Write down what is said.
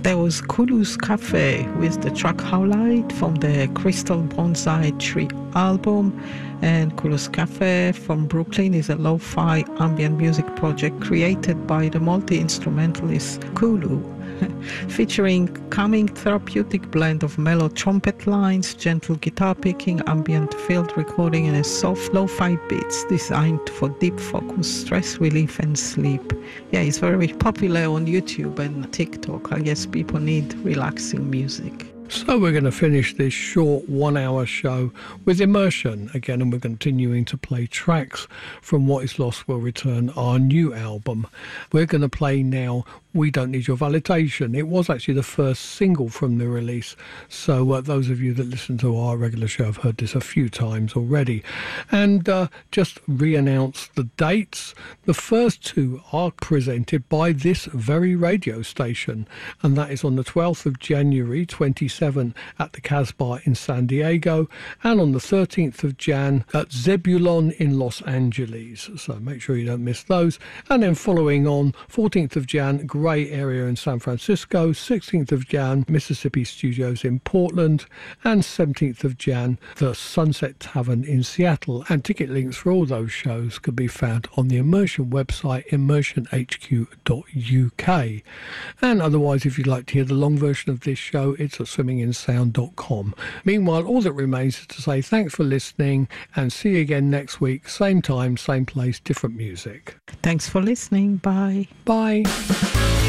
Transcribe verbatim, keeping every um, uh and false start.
There was Kulu's Cafe with the track Howlite from the Crystal Bonsai Tree album. And Kulu's Cafe from Brooklyn is a lo-fi ambient music project created by the multi-instrumentalist Kulu, featuring calming therapeutic blend of mellow trumpet lines, gentle guitar picking, ambient field recording, and a soft lo-fi beats designed for deep focus, stress relief, and sleep. Yeah, it's very popular on YouTube and TikTok. I guess people need relaxing music. So we're going to finish this short one-hour show with Immersion again, and we're continuing to play tracks from What Is Lost Will Return, our new album. We're going to play now We Don't Need Your Validation. It was actually the first single from the release, so uh, those of you that listen to our regular show have heard this a few times already. And uh, just re-announce the dates. The first two are presented by this very radio station, and that is on the twelfth of January twenty-seven at the Casbah in San Diego, and on the thirteenth of January at Zebulon in Los Angeles. So make sure you don't miss those. And then following on, fourteenth of January, Gray Area in San Francisco, sixteenth of January, Mississippi Studios in Portland, and seventeenth of January, the Sunset Tavern in Seattle. And ticket links for all those shows could be found on the Immersion website, immersion h q dot u k. And otherwise, if you'd like to hear the long version of this show, it's at swimming in sound dot com. Meanwhile, all that remains is to say thanks for listening and see you again next week, same time, same place, different music. Thanks for listening. Bye. Bye.